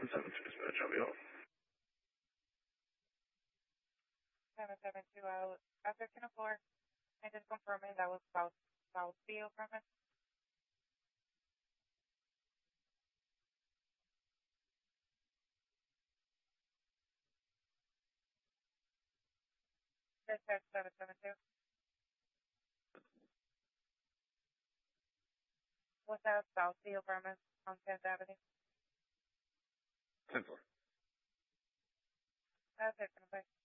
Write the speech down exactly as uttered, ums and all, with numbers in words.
seven seven two dispatch, how are you? seven seven two out. At thirteen oh four, and just confirming that was South, Southfield premise. Dispatch seven seven two. Was that Southfield premise on tenth Avenue? ten four. At thirteen oh five.